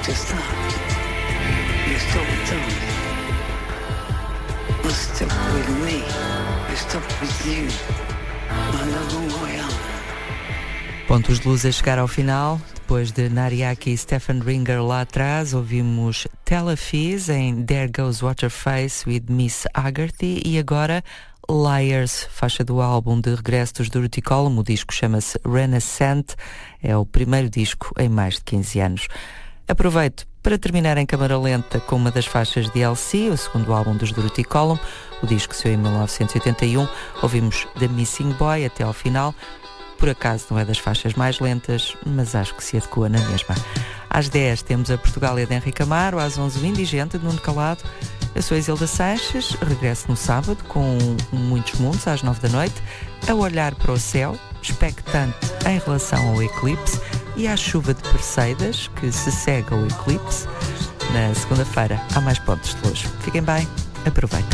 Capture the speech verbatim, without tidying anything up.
to stop. You stop with them. You stop with me. You stop with you. I know who I am. Pontos de luz a chegar ao final. Depois de Nariaki e Stephen Ringer lá atrás, ouvimos Tel Aviv em There Goes Waterface with Miss Haggerty e agora Liars, faixa do álbum de regresso dos Dirty Column. O disco chama-se Renaissance, é o primeiro disco em mais de quinze anos. Aproveito para terminar em câmara lenta com uma das faixas de L C, o segundo álbum dos Dirty Column. O disco saiu em mil novecentos e oitenta e um, ouvimos The Missing Boy até ao final. Por acaso não é das faixas mais lentas, mas acho que se adequa na mesma. Às dez temos a Portugália de Henrique Amaro, às onze o Indigente de Nuno Calado. Eu sou a Isilda Sanches, regresso no sábado com Muitos Mundos às nove da noite, a olhar para o céu, expectante em relação ao eclipse e à chuva de Perseidas, que se segue ao eclipse. Na segunda-feira há mais pontos de luz. Fiquem bem, aproveitem.